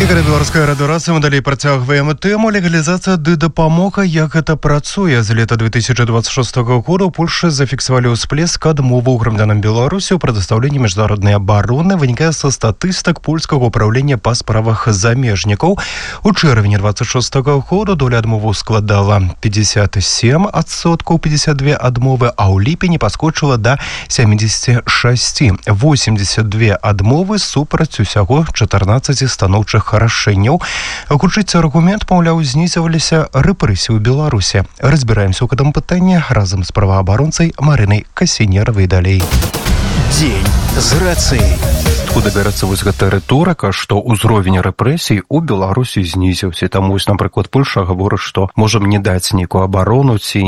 Беларуская радыёрацыя, мы далей працягваем тэму легалізацыя ды дапамога, як гэта працуе. З лета 2026 года ў Польшы зафіксавалі ўсплеск адмовы ў грамадзянам Беларусі ў прадастаўленні міжнароднай абароны, вынікае са статыстык польскага ўправлення па справах замежнікаў. У чэрвені 26 года доля адмовы складала 57%, 52 адмовы, а ў ліпені паскочыла да 76%. 82 адмовы супраць усяго 14 станоўчых рашэнняў. Гучыць аргумент, маўляў, знізіліся рэпрэсіі ў Беларусі. Разбіраемся ў гэтым пытанні разам з праваабаронцай Марынай Касінеравай далей. Дзень з рацыяй. Откуда бярэцца вось гэта рыторыка, што ўзровень рэпрэсій у Беларусі знізіўся. Таму вось, напрыклад, Польша гаворыць, што можам не даць нейкую абарону ці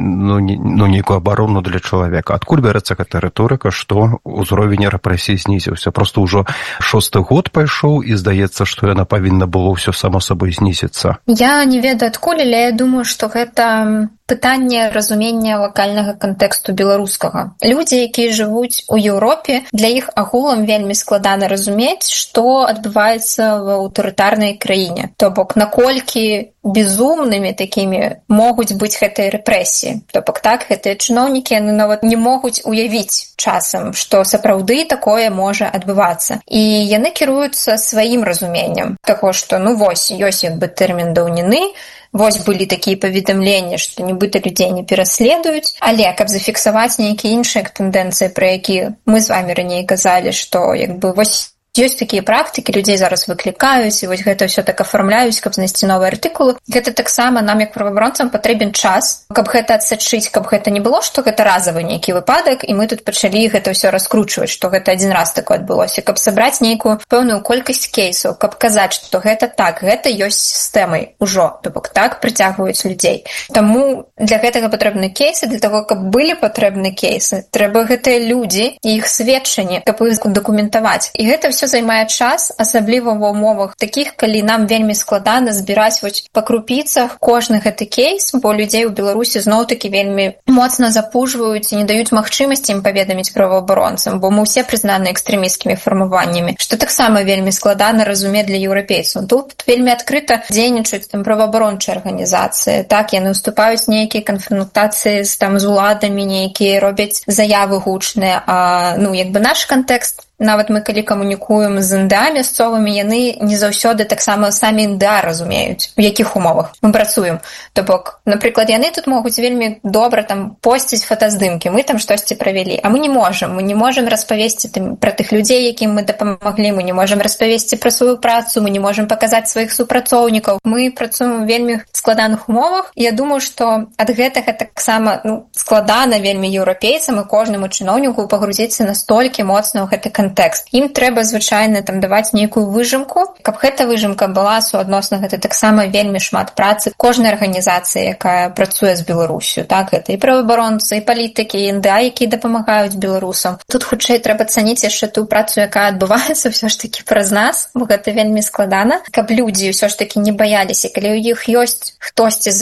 нейкую абарону для чалавека. Адкуль бярэцца гэта рыторыка, што ўзровень рэпрэсій знізіўся? Просто ўжо 6-й год пайшоў і здаецца, што яна павінна было ўсё само сабой знізіцца. Я не ведаю адкуль, але я думаю, што гэта пытанне разумення лакальнага кантэксту беларускага. Людзі, якія жывуць у Еўропе, для іх агулам вельмі складана разумець, што адбываецца ва аўтарытарнай краіне. То бок, наколькі безумнымі такімі могуць быць гэтыя рэпрэсіі. То бок, так, гэтыя чыноўнікі, яны нават не могуць уявіць часам, што сапраўды такое можа адбывацца. І яны кіруюцца сваім разуменнем таго, што, вось, ёсць як бы тэрмін даўніны, вось былі такія паведамленні, што нібыта людзей не пераследуюць, але каб зафіксаваць нейкія іншыя тэндэнцыі, пра якія мы з вамі раней казалі, што як бы вось ёсць такія практыкі, людзей зараз выклікаюць, і вось гэта ўсё так афармляюць, каб знайсці новыя артыкулы. Гэта таксама нам, як праваабаронцам, патрэбен час, каб гэта адсачыць, каб гэта не было, што гэта разавы нейкі выпадак, і мы тут пачалі гэта ўсё раскручваць, што гэта адзін раз такое адбылося, каб сабраць нейкую пэўную колькасць кейсаў, каб казаць, што гэта так, гэта ёсць сістэмай ужо, то бок так прыцягваюць людзей. Таму для гэтага патрэбны кейсы, для таго, каб былі патрэбны кейсы, трэба гэтыя людзі і іх сведчанні, каб іх дакументаваць. І гэта ўсё займае час, асабліва ва ўмовах такіх, калі нам вельмі складана збіраць вось па крупіцах кожны гэты кейс, бо людзей у Беларусі зноў-такі вельмі моцна запужваюць і не даюць магчымасці ім паведаміць праваабаронцам, бо мы ўсе прызнаны экстрэмісцкімі фармаваннямі, што таксама вельмі складана разумець для еўрапейцаў. Тут вельмі адкрыта дзейнічаюць праваабарончыя арганізацыі. Так, яны ўступаюць нейкія канфрантацыі з уладамі, нейкія робяць заявы гучныя, а як бы наш кантэкст, нават мы калі камунікуем з НДА мясцовымі, яны не заўсёды таксама самі НДА разумеюць, у якіх умовах мы працуем. То бок, напрыклад, яны тут могуць вельмі добра посціць фотаздымкі, мы штосьці правялі, а мы не можам распавесці пра тых людзей, якім мы дапамаглі, мы не можам распавесці пра сваю працу, мы не можам паказаць сваіх супрацоўнікаў. Мы працуем у вельмі складаных умовах. Я думаю, што ад гэтага таксама складана вельмі еўрапейцам і кожнаму чыноўніку пагрузіцца настолькі моцна ў гэты кантэкст. Ім трэба звычайна даваць нейкую выжымку, каб гэта выжымка была суадносна, гэта таксама вельмі шмат працы кожнай арганізацыі, якая працуе з Беларусю. Так, гэта і праваабаронцы, і палітыкі, і НДА, якія дапамагаюць беларусам. Тут хутчэй трэба цаніць яшчэ тую працу, якая адбываецца ўсё ж такі праз нас, бо гэта вельмі складана, каб людзі ўсё ж такі не баяліся, калі ў іх ёсць хтосьці